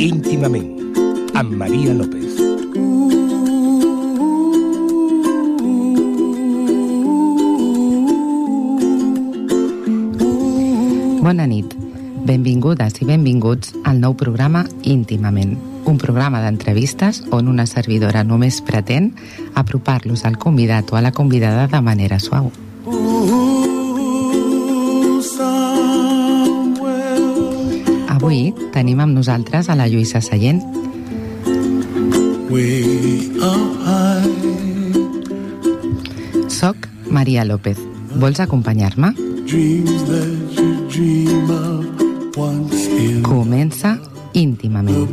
íntimament, amb Maria López. Bona nit. Benvingudes i benvinguts al nou programa Íntimament, un programa d'entrevistes on una servidora només pretén apropar-los al convidat o a la convidada de manera suau. Avui tenim amb nosaltres a la Lluïsa Sallent. Soc Maria López. Vols acompanyar-me? Comença Íntimament.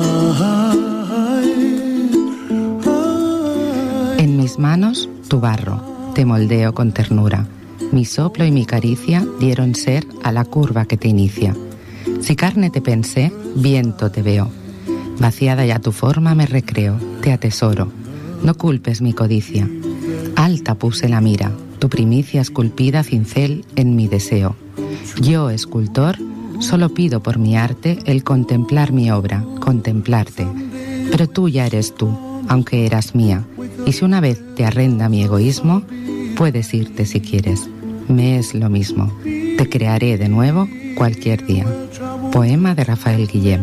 En mis manos tu barro, te moldeo con ternura. Mi soplo y mi caricia dieron ser a la curva que te inicia. Si carne te pensé, viento te veo. Vaciada ya tu forma me recreo, te atesoro. No culpes mi codicia. Alta puse la mira, tu primicia esculpida cincel en mi deseo. Yo, escultor, solo pido por mi arte el contemplar mi obra, contemplarte. Pero tú ya eres tú, aunque eras mía. Y si una vez te arrenda mi egoísmo, puedes irte si quieres. Me es lo mismo. Te crearé de nuevo cualquier día. Poema de Rafael Guillem.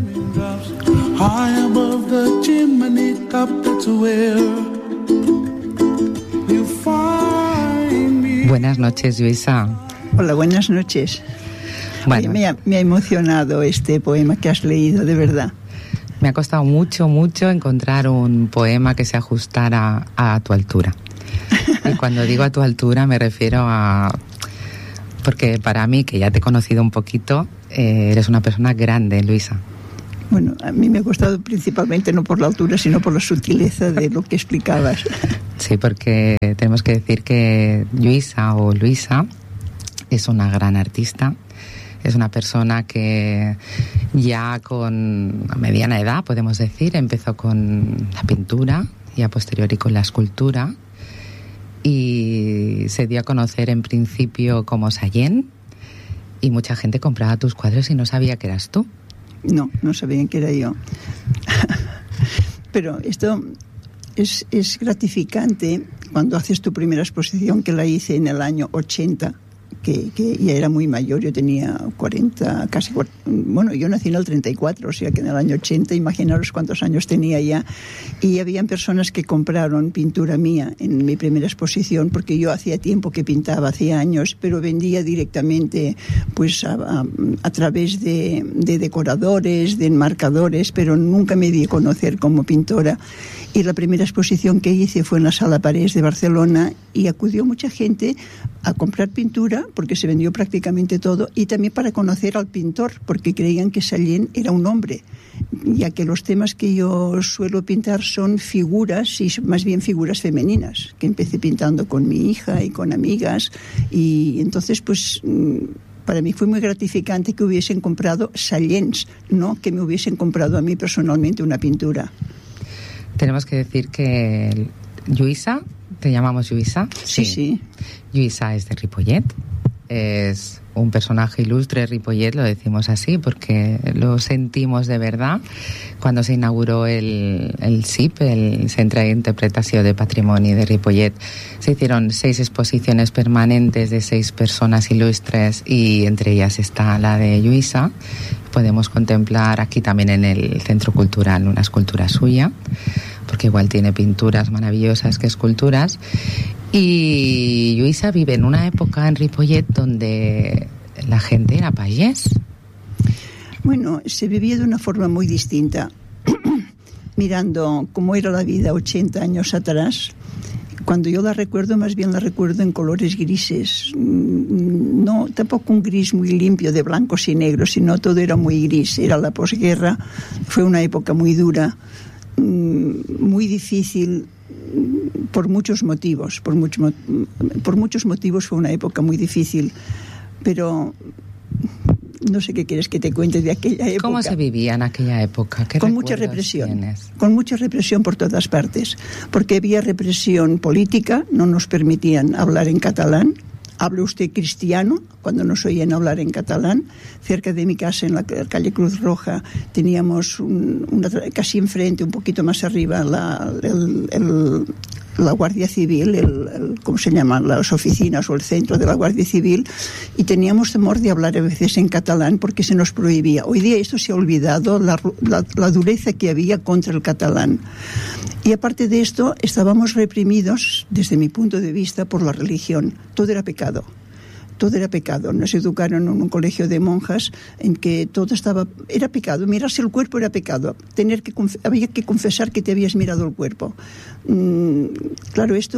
Buenas noches, Lluïsa. Hola, buenas noches. Bueno, me ha emocionado este poema que has leído, de verdad. Me ha costado mucho encontrar un poema que se ajustara a tu altura. Y cuando digo a tu altura me refiero a... Porque para mí, que ya te he conocido un poquito, eres una persona grande, Lluïsa. Bueno, a mí me ha costado principalmente no por la altura, sino por la sutileza de lo que explicabas. Sí, porque tenemos que decir que Lluïsa o Luisa es una gran artista. Es una persona que ya con mediana edad, podemos decir, empezó con la pintura y a posteriori con la escultura. Y se dio a conocer en principio como Sallent, y mucha gente compraba tus cuadros y no sabía que eras tú. No sabían que era yo. Pero esto es gratificante cuando haces tu primera exposición, que la hice en el año 80, que ya era muy mayor. Yo tenía 40, casi... Bueno, yo nací en el 34, o sea que en el año 80, imaginaros cuántos años tenía ya. Y habían personas que compraron pintura mía en mi primera exposición, porque yo hacía tiempo que pintaba, hacía años, pero vendía directamente pues a través de decoradores, de enmarcadores, pero nunca me di a conocer como pintora. Y la primera exposición que hice fue en la Sala Parés de Barcelona, y acudió mucha gente a comprar pintura porque se vendió prácticamente todo, y también para conocer al pintor, porque creían que Sallent era un hombre, ya que los temas que yo suelo pintar son figuras, y más bien figuras femeninas, que empecé pintando con mi hija y con amigas, y entonces pues... Para mí fue muy gratificante que hubiesen comprado Sallents, no que me hubiesen comprado a mí personalmente una pintura. Tenemos que decir que Lluïsa, ¿te llamamos Lluïsa? Sí. Lluïsa es de Ripollet, es un personaje ilustre. Ripollet lo decimos así porque lo sentimos de verdad. Cuando se inauguró el CIP, el Centre d'Interpretació de Patrimoni de Ripollet, se hicieron 6 exposiciones permanentes de 6 personas ilustres, y entre ellas está la de Lluïsa. Podemos contemplar aquí también en el Centro Cultural una escultura suya, porque igual tiene pinturas maravillosas que esculturas. Y Lluïsa vive en una época en Ripollet donde la gente era payés. Bueno, se vivía de una forma muy distinta. Mirando cómo era la vida 80 años atrás, cuando yo la recuerdo, más bien la recuerdo en colores grises. No, tampoco un gris muy limpio de blancos y negros, sino todo era muy gris. Era la posguerra, fue una época muy dura, muy difícil por muchos motivos. Por muchos motivos fue una época muy difícil, pero no sé qué quieres que te cuente de aquella época. ¿Cómo se vivía en aquella época? ¿Qué con mucha represión tienes? Con mucha represión por todas partes, porque había represión política, no nos permitían hablar en catalán. ¿Hable usted cristiano? Cuando nos oían hablar en catalán. Cerca de mi casa, en la calle Cruz Roja, teníamos casi enfrente, un poquito más arriba, la Guardia Civil, ¿cómo se llaman? Las oficinas o el centro de la Guardia Civil, y teníamos temor de hablar a veces en catalán porque se nos prohibía. Hoy día esto se ha olvidado, la dureza que había contra el catalán. Y aparte de esto, estábamos reprimidos, desde mi punto de vista, por la religión. Todo era pecado. Todo era pecado. Nos educaron en un colegio de monjas en que todo era pecado. Mirarse el cuerpo era pecado. Había que confesar que te habías mirado el cuerpo. Claro, esto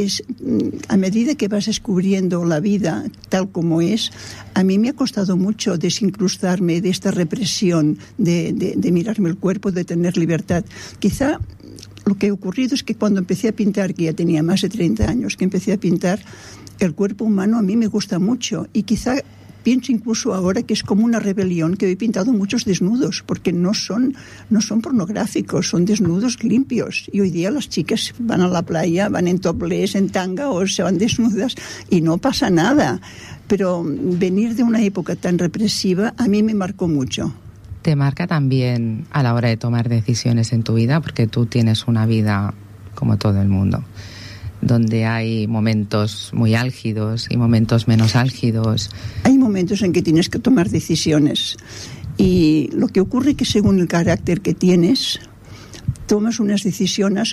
a medida que vas descubriendo la vida tal como es, a mí me ha costado mucho desincrustarme de esta represión de mirarme el cuerpo, de tener libertad. Quizá lo que ha ocurrido es que cuando empecé a pintar, que ya tenía más de 30 años, que empecé a pintar, el cuerpo humano a mí me gusta mucho, y quizá pienso incluso ahora que es como una rebelión que he pintado muchos desnudos, porque no son pornográficos, son desnudos limpios. Y hoy día las chicas van a la playa, van en topless, en tanga, o se van desnudas y no pasa nada. Pero venir de una época tan represiva a mí me marcó mucho. ¿Te marca también a la hora de tomar decisiones en tu vida? Porque tú tienes una vida como todo el mundo, donde hay momentos muy álgidos y momentos menos álgidos. Hay momentos en que tienes que tomar decisiones, y lo que ocurre es que según el carácter que tienes, tomas unas decisiones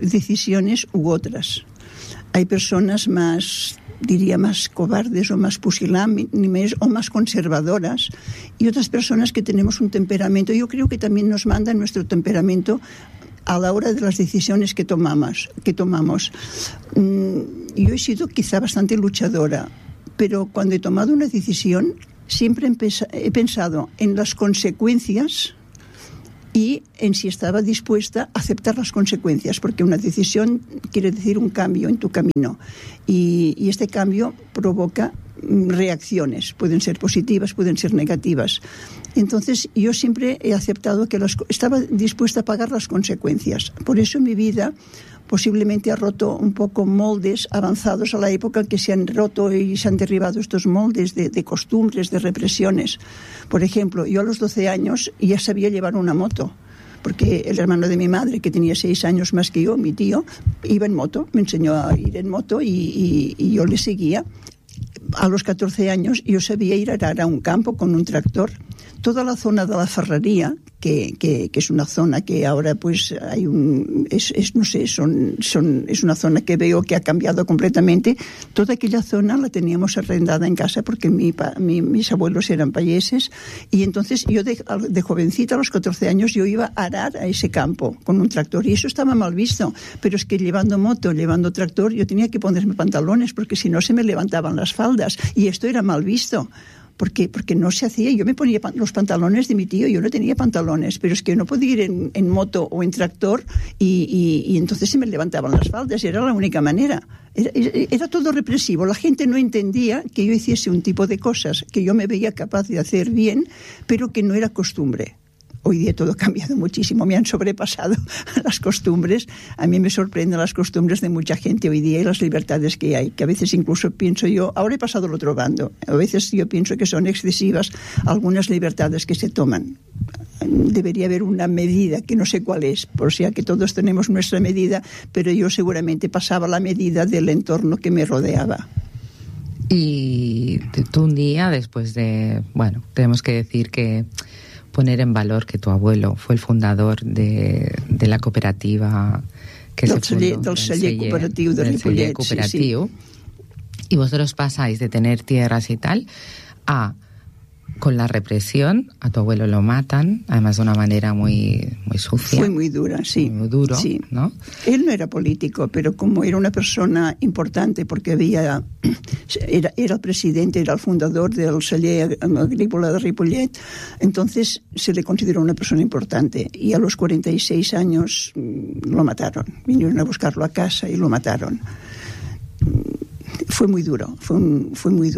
u otras. Hay personas más cobardes o más pusilánimes o más conservadoras, y otras personas que tenemos un temperamento. Yo creo que también nos manda nuestro temperamento a la hora de las decisiones que tomamos. Yo he sido quizá bastante luchadora, pero cuando he tomado una decisión siempre he pensado en las consecuencias y en si estaba dispuesta a aceptar las consecuencias, porque una decisión quiere decir un cambio en tu camino, y este cambio provoca reacciones, pueden ser positivas, pueden ser negativas. Entonces yo siempre he aceptado que estaba dispuesta a pagar las consecuencias. Por eso mi vida posiblemente ha roto un poco moldes avanzados a la época, que se han roto y se han derribado estos moldes de costumbres, de represiones. Por ejemplo, yo a los 12 años ya sabía llevar una moto, porque el hermano de mi madre, que tenía 6 años más que yo, mi tío, iba en moto, me enseñó a ir en moto y yo le seguía. A los 14 años yo sabía ir a arar a un campo con un tractor. Toda la zona de la Ferrería, que es una zona que ahora pues hay es una zona que veo que ha cambiado completamente. Toda aquella zona la teníamos arrendada en casa porque mis abuelos eran payeses, y entonces yo de jovencita, a los 14 años, yo iba a arar a ese campo con un tractor, y eso estaba mal visto. Pero es que llevando moto, llevando tractor, yo tenía que ponerme pantalones porque si no se me levantaban las faldas, y esto era mal visto. Porque no se hacía. Yo me ponía los pantalones de mi tío, yo no tenía pantalones, pero es que no podía ir en moto o en tractor y entonces se me levantaban las faldas, y era la única manera. Era todo represivo. La gente no entendía que yo hiciese un tipo de cosas que yo me veía capaz de hacer bien, pero que no era costumbre. Hoy día todo ha cambiado muchísimo, me han sobrepasado las costumbres. A mí me sorprenden las costumbres de mucha gente hoy día y las libertades que hay, que a veces incluso pienso yo, ahora he pasado al otro bando, a veces yo pienso que son excesivas algunas libertades que se toman. Debería haber una medida, que no sé cuál es, por si que todos tenemos nuestra medida, pero yo seguramente pasaba la medida del entorno que me rodeaba. Y tú un día, después de, tenemos que decir que poner en valor que tu abuelo fue el fundador de la cooperativa que del celler cooperatiu de Ripollet, sí. Y vosotros pasáis de tener tierras y tal a, con la represión, a tu abuelo lo matan, además de una manera muy, muy sucia. Fue muy dura, sí. Muy duro, sí. ¿no? Él no era político, pero como era una persona importante, porque era el presidente, era el fundador del celler agrícola de Ripollet, entonces se le consideró una persona importante. Y a los 46 años lo mataron. Vinieron a buscarlo a casa y lo mataron. Fue muy duro, fue muy duro.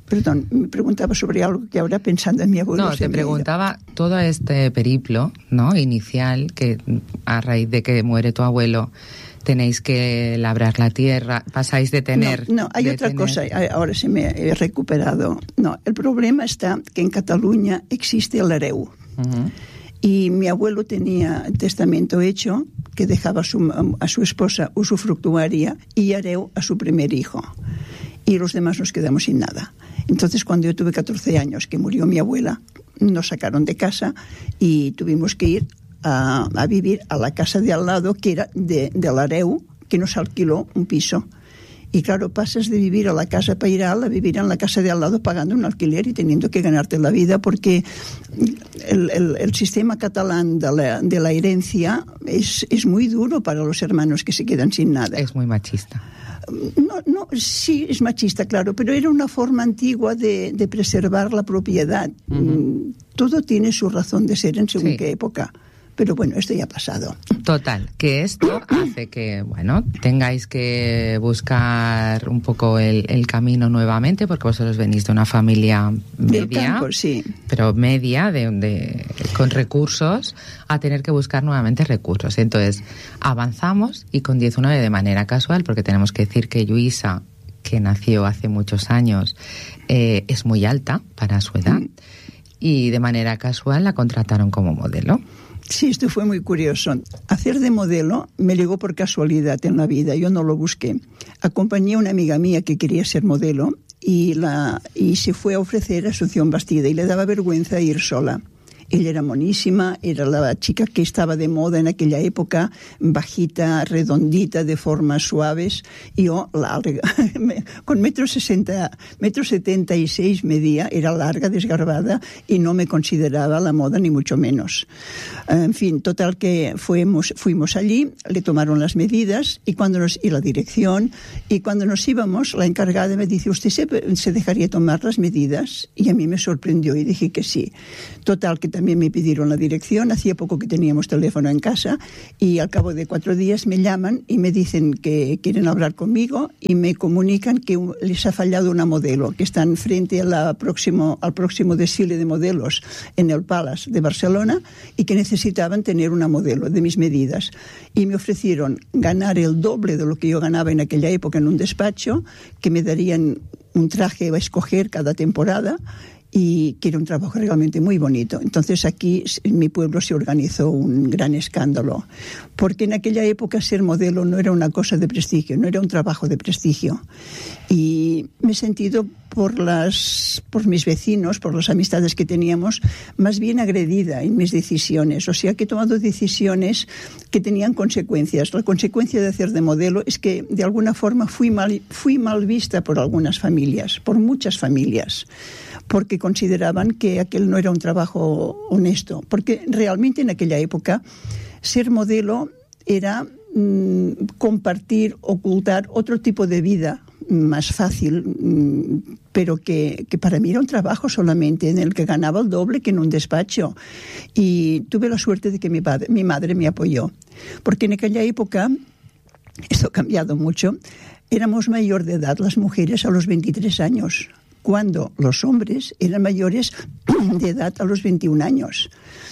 Perdón, me preguntaba sobre algo que ahora pensando en mi abuelo... No, te preguntaba todo este periplo, ¿no?, inicial, que a raíz de que muere tu abuelo tenéis que labrar la tierra, pasáis de tener... No, hay otra cosa, ahora se me he recuperado. No, el problema está que en Cataluña existe el hereu. Uh-huh. Y mi abuelo tenía testamento hecho que dejaba a su esposa usufructuaria y hereu a su primer hijo. Y los demás nos quedamos sin nada. Entonces, cuando yo tuve 14 años, que murió mi abuela, nos sacaron de casa y tuvimos que ir a vivir a la casa de al lado, que era del hereu, que nos alquiló un piso. Y claro, pasas de vivir a la casa pairal a vivir en la casa de al lado pagando un alquiler y teniendo que ganarte la vida, porque el sistema catalán de la herencia es muy duro para los hermanos que se quedan sin nada. Es muy machista. No, sí es machista, claro, pero era una forma antigua de preservar la propiedad. Uh-huh. Todo tiene su razón de ser en según qué época. Pero bueno, esto ya ha pasado. Total, que esto hace que, bueno, tengáis que buscar un poco el camino nuevamente, porque vosotros venís de una familia media, del campo, sí, pero media, con recursos, a tener que buscar nuevamente recursos. Entonces, avanzamos y con 19 de manera casual, porque tenemos que decir que Lluïsa, que nació hace muchos años, es muy alta para su edad, y de manera casual la contrataron como modelo. Sí, esto fue muy curioso. Hacer de modelo me llegó por casualidad en la vida, yo no lo busqué. Acompañé a una amiga mía que quería ser modelo y se fue a ofrecer a Asunción Bastida y le daba vergüenza ir sola. Ella era monísima, era la chica que estaba de moda en aquella época, bajita, redondita, de formas suaves, y yo larga, con 1,76 m medía, era larga, desgarbada, y no me consideraba la moda ni mucho menos. En fin, total que fuimos allí, le tomaron las medidas y la dirección, y cuando nos íbamos, la encargada me dice, ¿usted se dejaría tomar las medidas? Y a mí me sorprendió y dije que sí. Total que también me pidieron la dirección, hacía poco que teníamos teléfono en casa y al cabo de 4 días me llaman y me dicen que quieren hablar conmigo y me comunican que les ha fallado una modelo, que están frente al próximo desfile de modelos en el Palace de Barcelona y que necesitaban tener una modelo de mis medidas. Y me ofrecieron ganar el doble de lo que yo ganaba en aquella época en un despacho, que me darían un traje a escoger cada temporada, y que era un trabajo realmente muy bonito. Entonces aquí en mi pueblo se organizó un gran escándalo, porque en aquella época ser modelo no era una cosa de prestigio, no era un trabajo de prestigio. Y me he sentido por mis vecinos, por las amistades que teníamos, más bien agredida en mis decisiones. O sea que he tomado decisiones que tenían consecuencias. La consecuencia de hacer de modelo es que de alguna forma fui mal vista por algunas familias, por muchas familias, porque consideraban que aquel no era un trabajo honesto. Porque realmente en aquella época ser modelo era compartir, ocultar otro tipo de vida más fácil, pero que para mí era un trabajo solamente en el que ganaba el doble que en un despacho. Y tuve la suerte de que mi madre me apoyó, porque en aquella época, esto ha cambiado mucho, éramos mayor de edad las mujeres a los 23 años, cuando los hombres eran mayores de edad a los 21 años.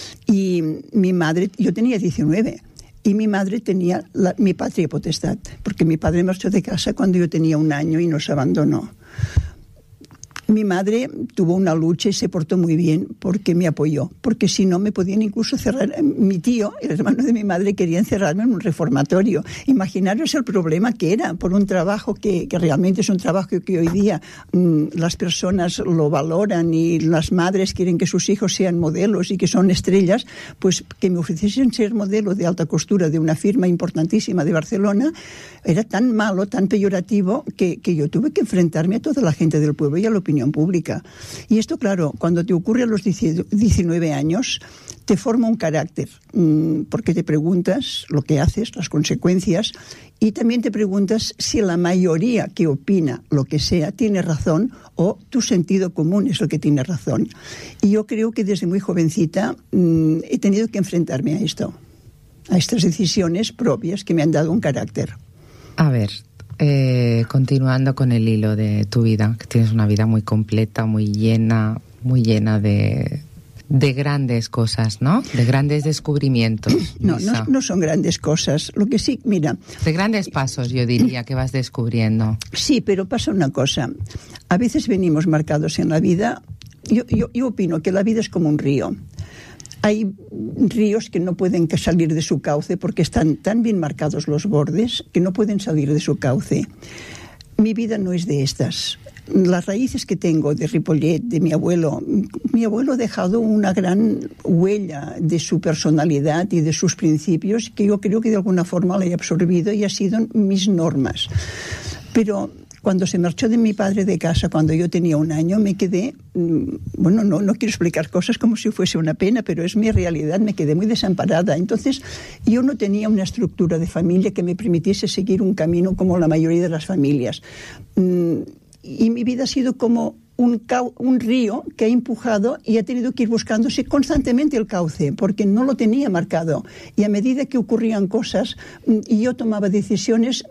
Y mi madre, yo tenía 19, y mi madre tenía mi patria potestad, porque mi padre marchó de casa cuando yo tenía 1 año y nos abandonó. Mi madre tuvo una lucha y se portó muy bien porque me apoyó, porque si no me podían incluso cerrar. Mi tío, el hermano de mi madre, quería encerrarme en un reformatorio. Imaginaros el problema que era por un trabajo que realmente es un trabajo que hoy día las personas lo valoran y las madres quieren que sus hijos sean modelos y que son estrellas, pues que me ofreciesen ser modelo de alta costura de una firma importantísima de Barcelona era tan malo, tan peyorativo, que yo tuve que enfrentarme a toda la gente del pueblo y a la opinión pública. Y esto, claro, cuando te ocurre a los 19 años, te forma un carácter, porque te preguntas lo que haces, las consecuencias, y también te preguntas si la mayoría que opina lo que sea tiene razón o tu sentido común es lo que tiene razón. Y yo creo que desde muy jovencita he tenido que enfrentarme a esto, a estas decisiones propias que me han dado un carácter. A ver, continuando con el hilo de tu vida, que tienes una vida muy completa, muy llena de grandes cosas, ¿no? De grandes descubrimientos. No son grandes cosas. Lo que sí, mira... De grandes pasos, yo diría, que vas descubriendo. Sí, pero pasa una cosa. A veces venimos marcados en la vida. Yo opino que la vida es como un río. Hay ríos que no pueden salir de su cauce porque están tan bien marcados los bordes que no pueden salir de su cauce. Mi vida no es de estas. Las raíces que tengo de Ripollet, de mi abuelo ha dejado una gran huella de su personalidad y de sus principios que yo creo que de alguna forma la he absorbido y ha sido mis normas. Pero cuando se marchó de mi padre de casa, cuando yo tenía 1 año, me quedé, bueno, no quiero explicar cosas como si fuese una pena, pero es mi realidad, me quedé muy desamparada. Entonces, yo no tenía una estructura de familia que me permitiese seguir un camino como la mayoría de las familias. Y mi vida ha sido como un río que ha empujado y ha tenido que ir buscándose constantemente el cauce, porque no lo tenía marcado. Y a medida que ocurrían cosas y yo tomaba decisiones,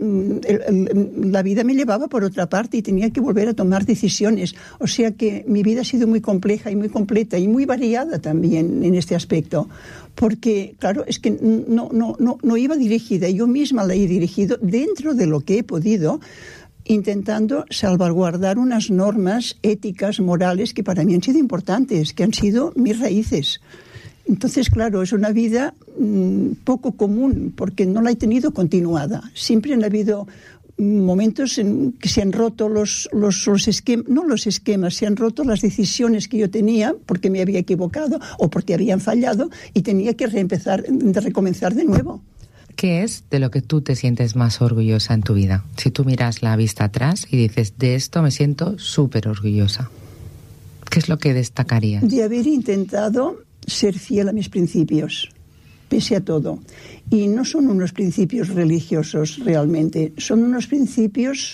la vida me llevaba por otra parte y tenía que volver a tomar decisiones. O sea que mi vida ha sido muy compleja y muy completa y muy variada también en este aspecto. Porque, claro, es que no iba dirigida, yo misma la he dirigido dentro de lo que he podido, intentando salvaguardar unas normas éticas, morales, que para mí han sido importantes, que han sido mis raíces. Entonces, claro, es una vida poco común, porque no la he tenido continuada. Siempre han habido momentos en que se han roto los esquemas, no los esquemas, se han roto las decisiones que yo tenía, porque me había equivocado o porque habían fallado, y tenía que recomenzar de nuevo. ¿Qué es de lo que tú te sientes más orgullosa en tu vida? Si tú miras la vista atrás y dices, de esto me siento súper orgullosa. ¿Qué es lo que destacarías? De haber intentado ser fiel a mis principios, pese a todo. Y no son unos principios religiosos realmente, son unos principios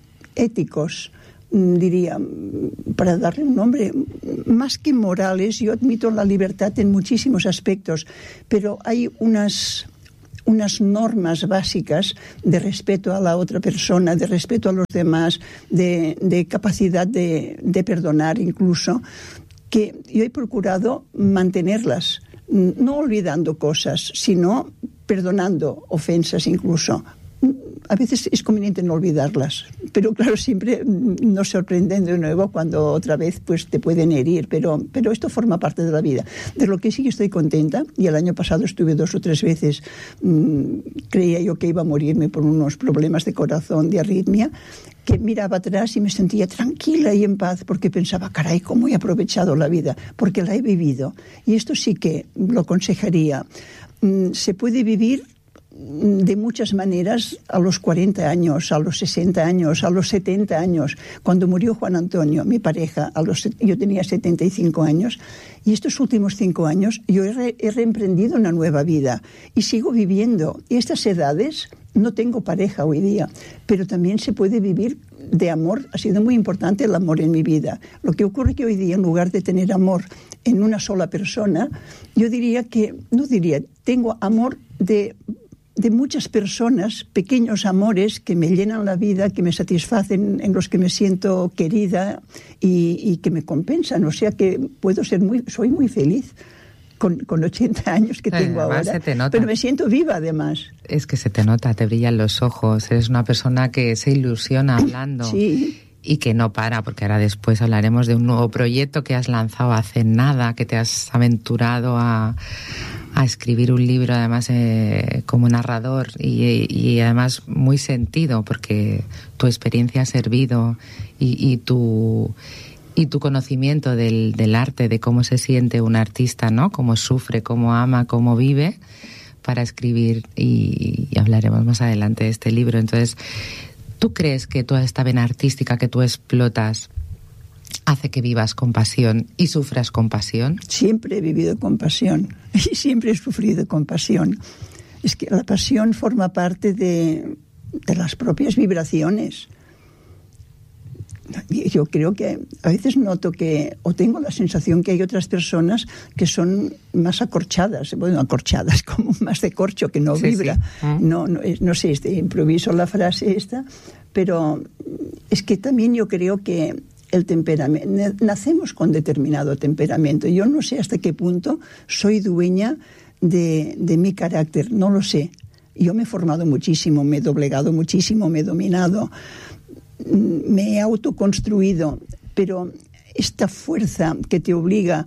éticos, diría, para darle un nombre, más que morales. Yo admito la libertad en muchísimos aspectos, pero hay unas normas básicas de respeto a la otra persona, de respeto a los demás, de capacidad de perdonar incluso, que yo he procurado mantenerlas, no olvidando cosas, sino perdonando ofensas incluso. A veces es conveniente no olvidarlas, pero claro, siempre nos sorprenden de nuevo cuando otra vez pues te pueden herir, pero esto forma parte de la vida. De lo que sí que estoy contenta, y el año pasado estuve 2 o 3 veces, creía yo que iba a morirme por unos problemas de corazón, de arritmia, que miraba atrás y me sentía tranquila y en paz, porque pensaba, caray, cómo he aprovechado la vida, porque la he vivido. Y esto sí que lo aconsejaría. Se puede vivir de muchas maneras a los 40 años, a los 60 años, a los 70 años. Cuando murió Juan Antonio, mi pareja, yo tenía 75 años, y estos últimos 5 años yo he reemprendido una nueva vida y sigo viviendo. Y estas edades, no tengo pareja hoy día, pero también se puede vivir de amor. Ha sido muy importante el amor en mi vida. Lo que ocurre que hoy día, en lugar de tener amor en una sola persona, yo tengo amor de muchas personas, pequeños amores que me llenan la vida, que me satisfacen, en los que me siento querida y que me compensan. O sea que soy muy feliz con 80 años que tengo ahora, se te nota. Pero me siento viva además. Es que se te nota, te brillan los ojos, eres una persona que se ilusiona hablando. Sí. Y que no para, porque ahora después hablaremos de un nuevo proyecto que has lanzado hace nada, que te has aventurado a escribir un libro, además como narrador y además muy sentido, porque tu experiencia ha servido y tu conocimiento del arte, de cómo se siente un artista, ¿no? Cómo sufre, cómo ama, cómo vive, para escribir, y hablaremos más adelante de este libro. Entonces, ¿tú crees que toda esta vena artística que tú explotas hace que vivas con pasión y sufras con pasión? Siempre he vivido con pasión y siempre he sufrido con pasión. Es que la pasión forma parte de las propias vibraciones. Yo creo que a veces noto o tengo la sensación que hay otras personas que son más acorchadas, como más de corcho, que no vibra. Sí. No sé, improviso la frase esta, pero es que también yo creo que el temperamento, nacemos con determinado temperamento. Yo no sé hasta qué punto soy dueña de mi carácter, no lo sé. Yo me he formado muchísimo, me he doblegado muchísimo, me he dominado, me he autoconstruido, pero esta fuerza que te obliga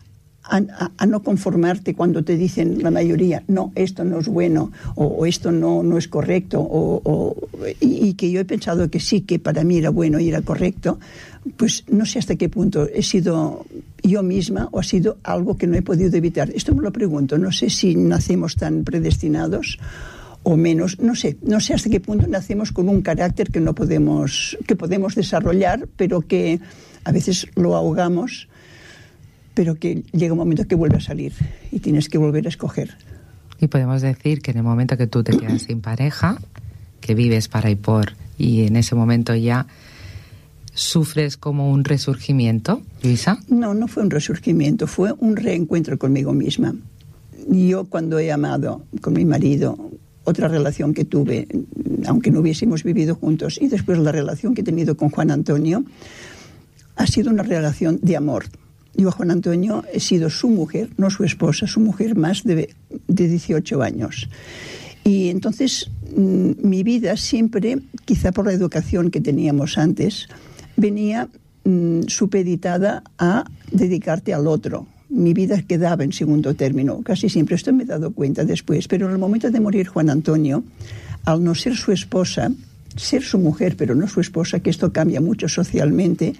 a no conformarte cuando te dicen la mayoría, no, esto no es bueno, o esto no es correcto, y que yo he pensado que sí, que para mí era bueno y era correcto, pues no sé hasta qué punto he sido yo misma o ha sido algo que no he podido evitar. Esto me lo pregunto, no sé si nacemos tan predestinados o menos, no sé hasta qué punto nacemos con un carácter que podemos desarrollar, pero que a veces lo ahogamos, pero que llega un momento que vuelve a salir y tienes que volver a escoger. Y podemos decir que en el momento que tú te quedas sin pareja, que vives para y por, y en ese momento ya sufres como un resurgimiento, Luisa. No fue un resurgimiento, fue un reencuentro conmigo misma. Yo cuando he amado con mi marido, otra relación que tuve, aunque no hubiésemos vivido juntos, y después la relación que he tenido con Juan Antonio, ha sido una relación de amor. Yo a Juan Antonio he sido su mujer, no su esposa, su mujer más de 18 años. Y entonces mi vida siempre, quizá por la educación que teníamos antes, venía supeditada a dedicarte al otro. Mi vida quedaba en segundo término, casi siempre. Esto me he dado cuenta después. Pero en el momento de morir Juan Antonio, al no ser su esposa, ser su mujer, pero no su esposa, que esto cambia mucho socialmente,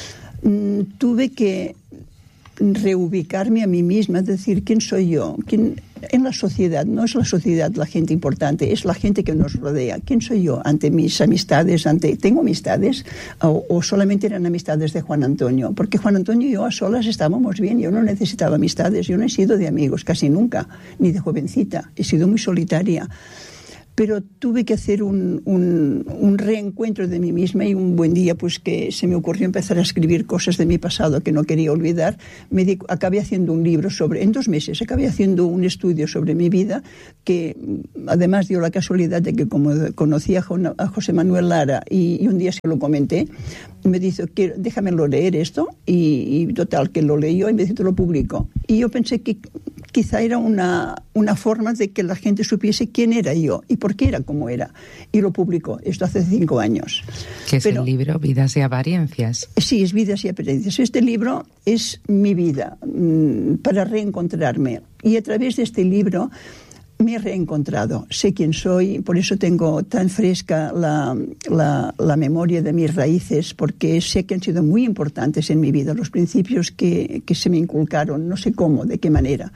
tuve que reubicarme a mí misma, es decir, ¿quién soy yo? ¿Quién? En la sociedad, no es la sociedad la gente importante, es la gente que nos rodea. ¿Quién soy yo ante mis amistades? ¿Tengo amistades? ¿O solamente eran amistades de Juan Antonio? Porque Juan Antonio y yo a solas estábamos bien, yo no necesitaba amistades, yo no he sido de amigos casi nunca, ni de jovencita, he sido muy solitaria. Pero tuve que hacer un reencuentro de mí misma, y un buen día pues que se me ocurrió empezar a escribir cosas de mi pasado que no quería olvidar. Acabé haciendo un libro en 2 meses, acabé haciendo un estudio sobre mi vida, que además dio la casualidad de que como conocí a José Manuel Lara y un día se lo comenté, me dice, déjamelo leer esto, y total, que lo leyó y me dice, te lo publico. Y yo pensé que quizá era una forma de que la gente supiese quién era yo y por qué era como era. Y lo publicó, esto hace 5 años. ¿Qué es el libro? Vidas y apariencias. Sí, es Vidas y apariencias. Este libro es mi vida, para reencontrarme. Y a través de este libro me he reencontrado. Sé quién soy, por eso tengo tan fresca la memoria de mis raíces, porque sé que han sido muy importantes en mi vida, los principios que se me inculcaron, no sé cómo, de qué manera.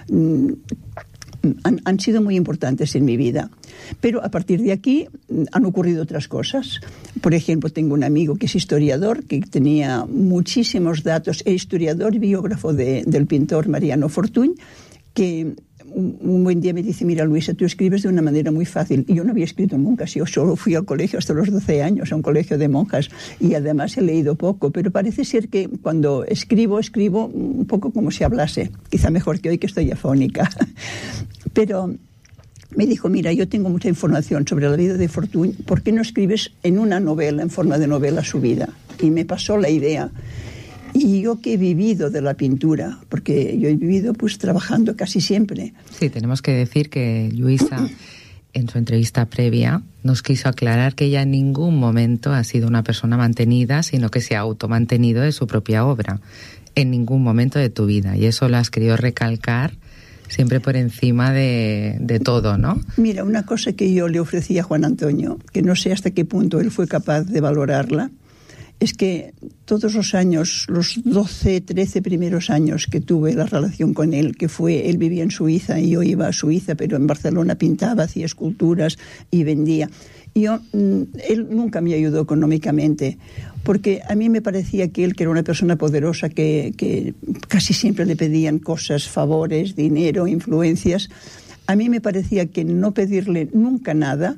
Han sido muy importantes en mi vida. Pero a partir de aquí han ocurrido otras cosas. Por ejemplo, tengo un amigo que es historiador, que tenía muchísimos datos, es historiador y biógrafo del pintor Mariano Fortuny, que un buen día me dice, mira Luisa, tú escribes de una manera muy fácil. Y yo no había escrito nunca, yo solo fui al colegio hasta los 12 años, a un colegio de monjas, y además he leído poco, pero parece ser que cuando escribo un poco como si hablase, quizá mejor que hoy que estoy afónica. Pero me dijo, mira, yo tengo mucha información sobre la vida de Fortuny, ¿por qué no escribes en una novela, en forma de novela, su vida? Y me pasó la idea. Y yo que he vivido de la pintura, porque yo he vivido pues trabajando casi siempre. Sí, tenemos que decir que Luisa, en su entrevista previa, nos quiso aclarar que ella en ningún momento ha sido una persona mantenida, sino que se ha automantenido de su propia obra, en ningún momento de tu vida. Y eso lo has querido recalcar siempre por encima de todo, ¿no? Mira, una cosa que yo le ofrecí a Juan Antonio, que no sé hasta qué punto él fue capaz de valorarla, es que todos los años, los 12, 13 primeros años que tuve la relación con él, él vivía en Suiza y yo iba a Suiza, pero en Barcelona pintaba, hacía esculturas y vendía. Él nunca me ayudó económicamente, porque a mí me parecía que él, que era una persona poderosa, que casi siempre le pedían cosas, favores, dinero, influencias, a mí me parecía que no pedirle nunca nada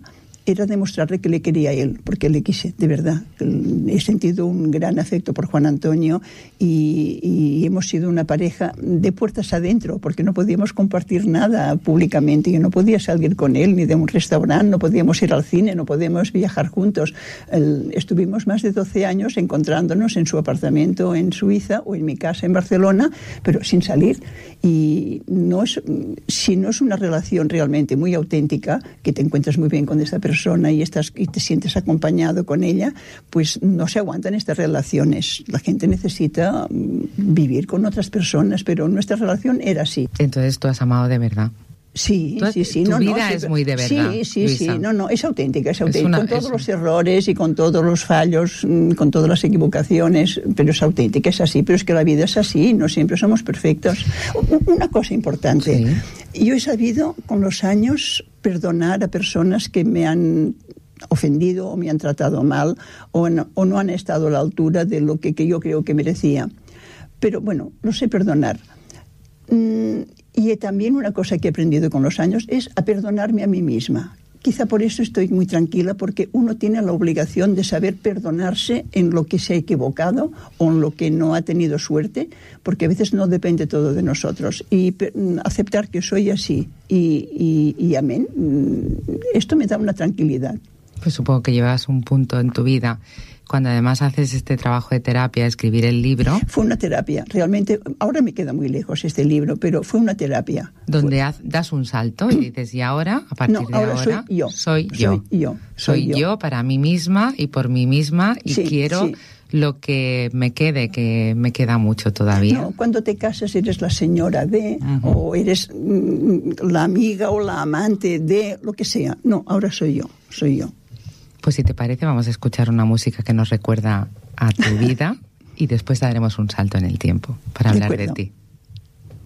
era demostrarle que le quería a él, porque le quise, de verdad. He sentido un gran afecto por Juan Antonio y hemos sido una pareja de puertas adentro, porque no podíamos compartir nada públicamente. Yo no podía salir con él ni de un restaurante, no podíamos ir al cine, no podíamos viajar juntos. Estuvimos más de 12 años encontrándonos en su apartamento en Suiza o en mi casa en Barcelona, pero sin salir. Y si no es una relación realmente muy auténtica, que te encuentras muy bien con esta persona y te sientes acompañado con ella, pues no se aguantan estas relaciones. La gente necesita vivir con otras personas, pero nuestra relación era así. Entonces tú has amado de verdad. Sí. Tu vida es muy de verdad. Sí. No, es auténtica, con todos los errores y con todos los fallos, con todas las equivocaciones, pero es auténtica, es así. Pero es que la vida es así, no siempre somos perfectos. Una cosa importante, yo he sabido con los años perdonar a personas que me han ofendido o me han tratado mal o no han estado a la altura de lo que yo creo que merecía. Pero bueno, lo sé perdonar. Y también una cosa que he aprendido con los años es a perdonarme a mí misma. Quizá por eso estoy muy tranquila, porque uno tiene la obligación de saber perdonarse en lo que se ha equivocado o en lo que no ha tenido suerte, porque a veces no depende todo de nosotros. Y aceptar que soy así y amén, esto me da una tranquilidad. Pues supongo que llevas un punto en tu vida, cuando además haces este trabajo de terapia, escribir el libro. Fue una terapia, realmente. Ahora me queda muy lejos este libro, pero fue una terapia. Donde das un salto y dices, y ahora, a partir de ahora, soy yo para mí misma y por mí misma, y quiero lo que me quede, que me queda mucho todavía. No, cuando te casas eres la señora de, o eres la amiga o la amante de, lo que sea. No, ahora soy yo. Pues si te parece, vamos a escuchar una música que nos recuerda a tu vida y después daremos un salto en el tiempo para hablar de ti.